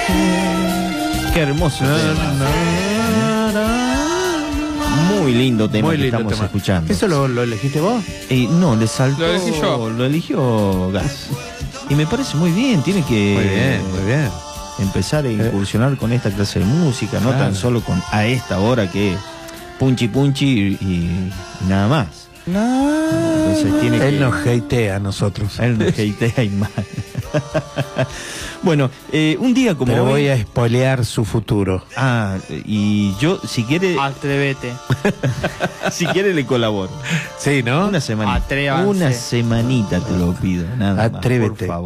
Qué hermoso tema. Muy lindo tema. Muy que lindo estamos tema. escuchando. ¿Eso lo elegiste vos? No, le saltó. Lo elegí yo. Lo eligió Gas. Y me parece muy bien. Tiene que Muy bien. empezar a incursionar con esta clase de música, no Claro. tan solo con a esta hora que punchi punchi y nada más. Entonces tiene Él que... nos hatea a nosotros. Él nos hatea y mal. Bueno, un día como Pero hoy... voy a spoilear su futuro. Ah, y yo, si quiere, Atrévete. si quiere le colaboro. Sí, ¿no? Una semanita. Atrévanse. Una semanita te lo pido, nada Atrévete. más, por favor.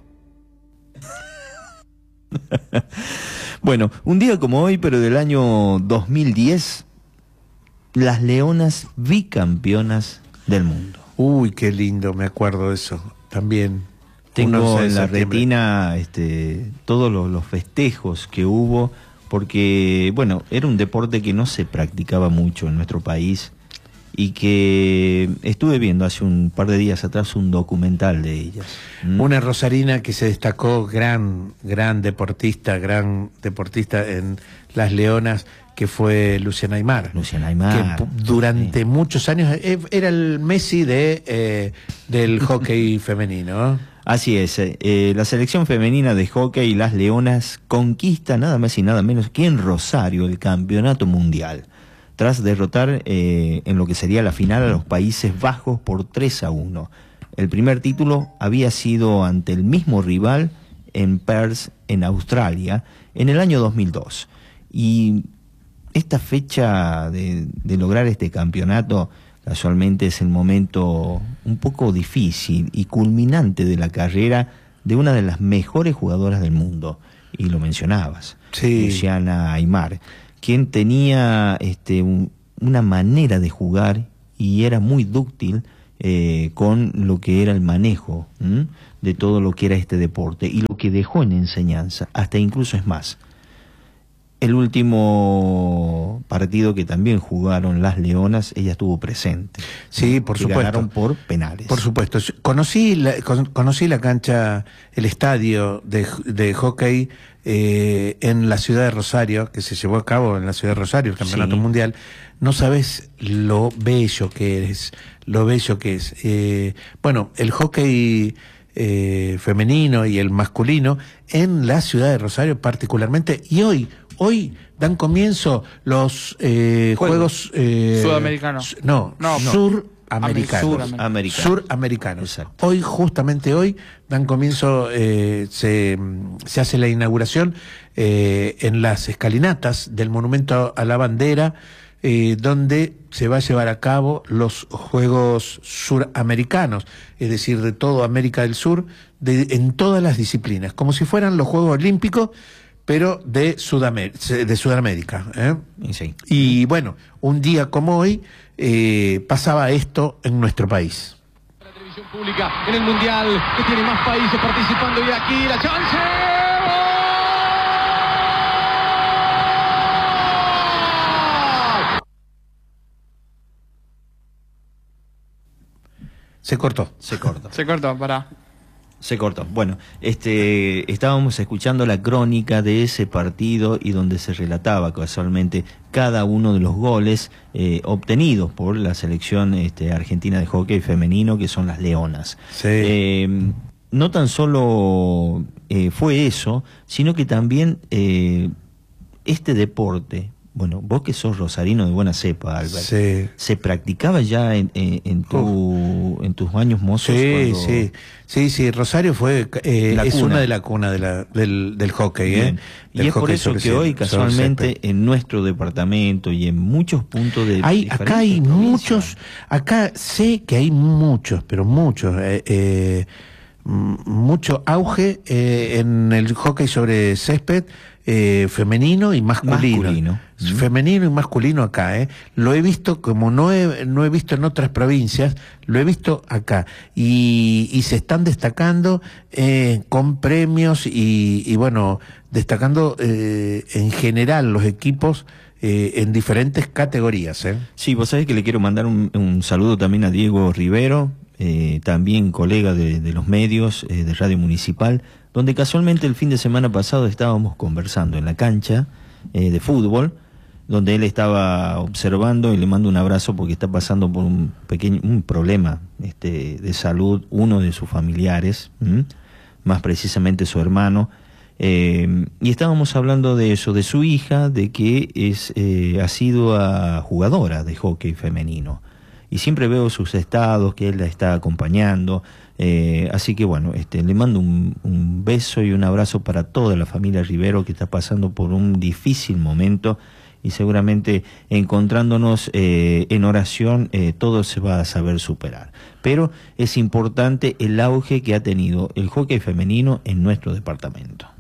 Bueno, un día como hoy, pero del año 2010, las Leonas bicampeonas del mundo. Uy, qué lindo, me acuerdo de eso. También. Tengo 11 de en la septiembre. retina todos los festejos que hubo, porque, bueno, era un deporte que no se practicaba mucho en nuestro país y que estuve viendo hace un par de días atrás un documental de ellas. Una rosarina que se destacó, gran deportista en Las Leonas, que fue Luciana Aymar. Luciana Aymar. Que durante muchos años era el Messi del hockey femenino. Así es, la selección femenina de hockey, las Leonas, conquista nada más y nada menos que en Rosario el campeonato mundial, tras derrotar en lo que sería la final a los Países Bajos por 3-1. El primer título había sido ante el mismo rival en Perth, en Australia, en el año 2002. Y esta fecha de lograr este campeonato casualmente es el momento un poco difícil y culminante de la carrera de una de las mejores jugadoras del mundo, y lo mencionabas, Sí. Luciana Aymar, quien tenía una manera de jugar y era muy dúctil con lo que era el manejo de todo lo que era este deporte y lo que dejó en enseñanza, hasta incluso es más. El último partido que también jugaron las Leonas, ella estuvo presente. Sí, por que supuesto. Ganaron por penales. Por supuesto. Conocí la cancha, el estadio de hockey en la ciudad de Rosario, que se llevó a cabo en la ciudad de Rosario, el campeonato Sí. mundial. No sabes lo bello que es, bueno, el hockey femenino y el masculino en la ciudad de Rosario particularmente, y hoy dan comienzo los Juegos Sudamericanos. Suramericanos. Suramericanos. Exacto. Hoy, justamente hoy, dan comienzo, se hace la inauguración en las escalinatas del Monumento a la Bandera, donde se va a llevar a cabo los Juegos Suramericanos, es decir, de toda América del Sur, en todas las disciplinas, como si fueran los Juegos Olímpicos, pero de Sudamérica. Sí. Y bueno, un día como hoy pasaba esto en nuestro país. La televisión pública en el Mundial, que tiene más países participando, y aquí la chance. Se cortó. Se cortó. Se cortó, pará. Se cortó. Bueno, estábamos escuchando la crónica de ese partido y donde se relataba casualmente cada uno de los goles obtenidos por la selección argentina de hockey femenino, que son las Leonas. Sí. No tan solo fue eso, sino que también este deporte, bueno, vos que sos rosarino de buena cepa, Albert, Sí. ¿se practicaba ya en tus años mozos? Sí, cuando... sí, Rosario fue La es cuna. una de la cuna del hockey, Bien. Y Del es por hockey eso sobre que hoy sobre casualmente césped. en nuestro departamento y en muchos puntos de Acá hay diferentes muchos, provincias. acá sé que hay muchos, pero muchos, mucho auge en el hockey sobre césped femenino y masculino. Masculino. Femenino y masculino acá, Lo he visto, como no he visto en otras provincias, lo he visto acá. Y se están destacando con premios y bueno, destacando en general los equipos en diferentes categorías, Sí, vos sabés que le quiero mandar un saludo también a Diego Rivero, también colega de los medios de Radio Municipal, donde casualmente el fin de semana pasado estábamos conversando en la cancha de fútbol, donde él estaba observando, y le mando un abrazo porque está pasando por un problema de salud, uno de sus familiares, más precisamente su hermano, y estábamos hablando de eso, de su hija, de que ha sido jugadora de hockey femenino, y siempre veo sus estados, que él la está acompañando, así que bueno, le mando un beso y un abrazo para toda la familia Rivero, que está pasando por un difícil momento, y seguramente encontrándonos en oración todo se va a saber superar. Pero es importante el auge que ha tenido el hockey femenino en nuestro departamento.